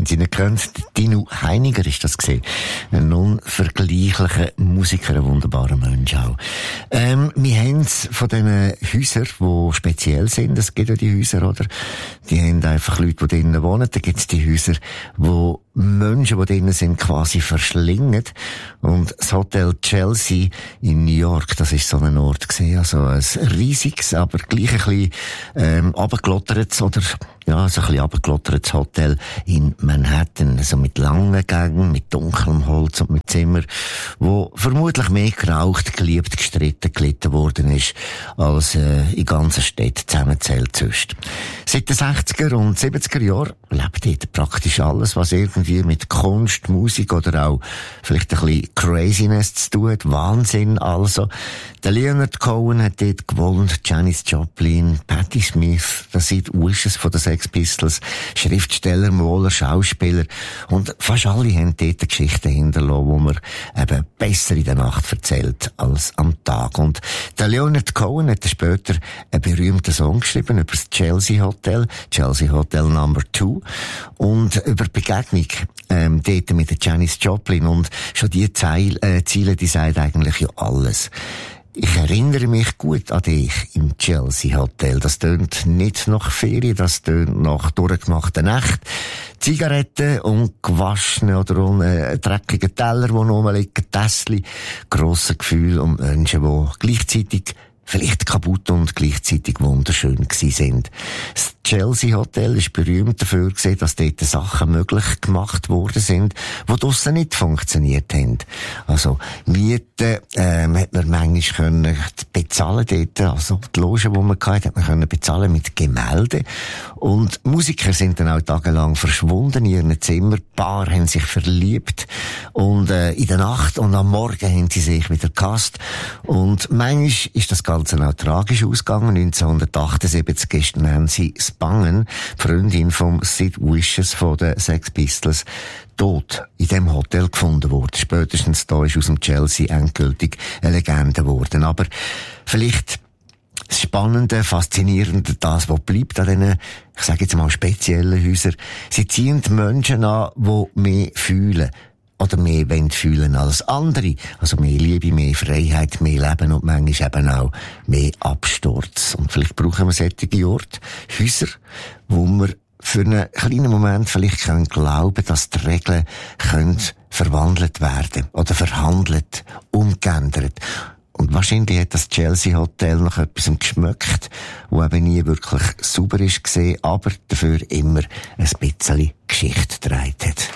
Wenn Sie nicht kennen, Dino Heiniger ist das gesehen. Ein unvergleichlicher Musiker, ein wunderbarer Mensch auch. Wir haben es von diesen Häusern, die speziell sind. Es gibt ja die Häuser, oder? Die haben einfach Leute, die drinnen wohnen. Da gibt es die Häuser, wo Menschen, die drinnen sind, quasi verschlingen. Und das Hotel Chelsea in New York, das ist so ein Ort gewesen. Also ein riesiges, aber gleich ein bisschen runtergelottertes oder ja, so ein bisschen runtergelottertes Hotel in Manhattan. Also mit langen Gängen, mit dunklem Holz und mit Zimmer, wo vermutlich mehr geraucht, geliebt, gestritten, gelitten worden ist, als in ganzen Städten zusammenzählt sonst. Seit den 60er und 70er Jahren lebt dort praktisch alles, was irgendwie mit Kunst, Musik oder auch vielleicht ein bisschen Craziness zu tun hat. Wahnsinn also. Der Leonard Cohen hat dort gewohnt, Janis Joplin, Patti Smith, der Sid Vicious von den Sex Pistols, Schriftsteller, Maler, Schauspieler und fast alle haben dort Geschichten hinterlassen, die man eben besser in der Nacht erzählt als am Tag. Und der Leonard Cohen hat später einen berühmten Song geschrieben über das Chelsea Hotel Number 2 und über die Begegnung dort mit der Janis Joplin und schon die Ziele, die sagen eigentlich ja alles. Ich erinnere mich gut an dich im Chelsea Hotel. Das tönt nicht nach Ferien, das tönt nach durchgemachten Nächten. Zigaretten und gewaschene oder dreckige Teller, die noch rumliegen, Tässchen, grosse Gefühle und Menschen, die gleichzeitig vielleicht kaputt und gleichzeitig wunderschön gewesen sind. Das Chelsea Hotel ist berühmt dafür gewesen, dass dort Sachen möglich gemacht worden sind, die draussen nicht funktioniert haben. Also, Mieten, hat man manchmal können bezahlen dort, also die Logen, die man hatte, hat man können bezahlen mit Gemälden. Und Musiker sind dann auch tagelang verschwunden in ihren Zimmer. Paar haben sich verliebt. Und, in der Nacht und am Morgen haben sie sich wieder gehasst. Und manchmal ist das Ganze auch tragisch ausgegangen. 1978 ist Nancy Spangen, die Freundin von Sid Vicious von den Sex Pistols, tot in dem Hotel gefunden worden. Spätestens da ist aus dem Chelsea endgültig eine Legende geworden. Aber vielleicht das Spannende, Faszinierende, das, was bleibt an diesen, ich sage jetzt mal, speziellen Häusern, sie ziehen die Menschen an, die mehr fühlen. Oder mehr fühlen als andere. Also mehr Liebe, mehr Freiheit, mehr Leben und manchmal eben auch mehr Absturz. Und vielleicht brauchen wir solche Orte, Häuser, wo wir für einen kleinen Moment vielleicht können glauben, dass die Regeln können verwandelt werden oder verhandelt, umgeändert. Und wahrscheinlich hat das Chelsea Hotel noch etwas geschmeckt, wo eben nie wirklich sauber ist gesehen, aber dafür immer ein bisschen Geschichte getragen hat.